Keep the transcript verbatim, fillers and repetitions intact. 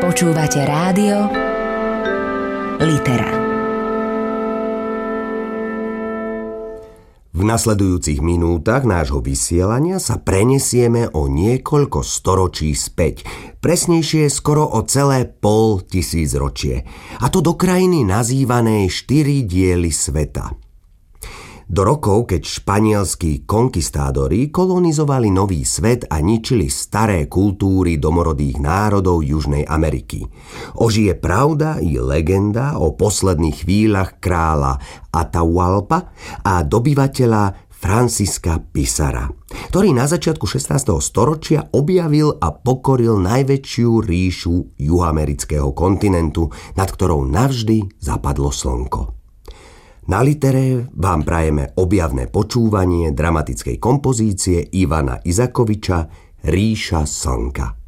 Počúvate rádio Litera. V nasledujúcich minútach nášho vysielania sa prenesieme o niekoľko storočí späť, presnejšie skoro o celé pol tisícročie, a to do krajiny nazývanej štyri diely sveta. Do rokov, keď španielskí konkistádori kolonizovali nový svet a ničili staré kultúry domorodých národov Južnej Ameriky. Ožije pravda i legenda o posledných chvíľach kráľa Atahualpa a dobyvateľa Francisca Pizarra, ktorý na začiatku šestnásteho storočia objavil a pokoril najväčšiu ríšu juhoamerického kontinentu, nad ktorou navždy zapadlo slnko. Na Litere vám prajeme objavné počúvanie dramatickej kompozície Ivana Isakoviča Ríša slnka.